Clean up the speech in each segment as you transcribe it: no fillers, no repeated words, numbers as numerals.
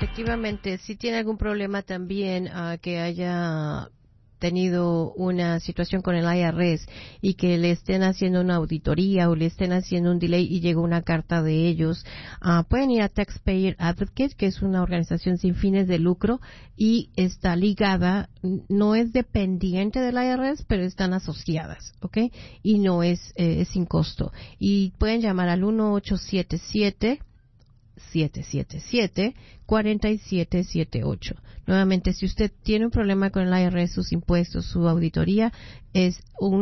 efectivamente, si tiene algún problema también que haya tenido una situación con el IRS y que le estén haciendo una auditoría o le estén haciendo un delay y llegó una carta de ellos, pueden ir a Taxpayer Advocate, que es una organización sin fines de lucro y está ligada, no es dependiente del IRS, pero están asociadas, ¿ok? Y no es sin costo. Y pueden llamar al 1877-777-4778. Nuevamente, si usted tiene un problema con el IRS, sus impuestos, su auditoría, es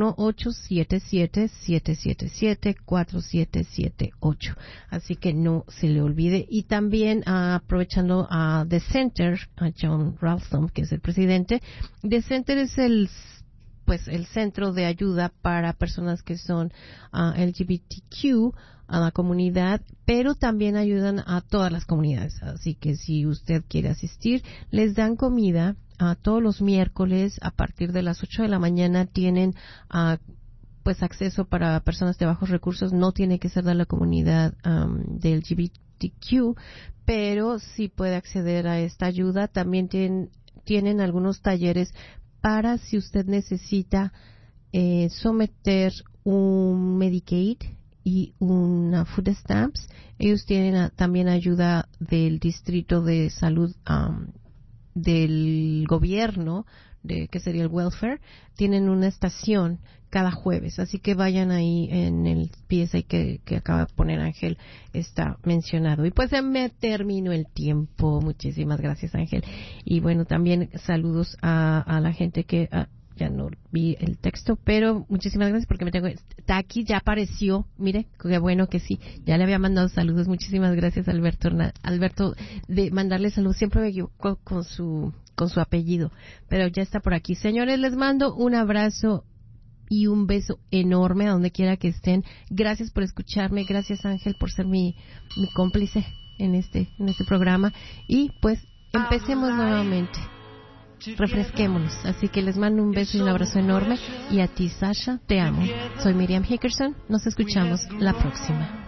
1877-777-4778. Así que no se le olvide. Y también, aprovechando a The Center, a John Ralston, que es el presidente, The Center es el centro de ayuda para personas que son LGBTQ, a la comunidad, pero también ayudan a todas las comunidades. Así que si usted quiere asistir, les dan comida todos los miércoles a partir de las 8 de la mañana. Tienen acceso para personas de bajos recursos. No tiene que ser de la comunidad de LGBTQ, pero sí puede acceder a esta ayuda. También tienen algunos talleres para si usted necesita someter un Medicaid y una Food Stamps. Ellos tienen también ayuda del Distrito de Salud del gobierno, que sería el Welfare. Tienen una estación cada jueves, así que vayan ahí en el PSA que acaba de poner Ángel, está mencionado. Y pues me termino el tiempo. Muchísimas gracias, Ángel. Y bueno, también saludos a la gente que ya no vi el texto, pero muchísimas gracias porque está aquí, ya apareció. Mire, qué bueno que sí, ya le había mandado saludos. Muchísimas gracias, Alberto, de mandarle saludos. Siempre me equivoco con su apellido, pero ya está por aquí. Señores, les mando un abrazo y un beso enorme a donde quiera que estén. Gracias por escucharme, gracias, Ángel, por ser mi cómplice en este programa. Y pues empecemos nuevamente, refresquémonos. Así que les mando un beso y un abrazo enorme. Y a ti, Sasha, te amo. Soy Miriam Hickerson. Nos escuchamos la próxima.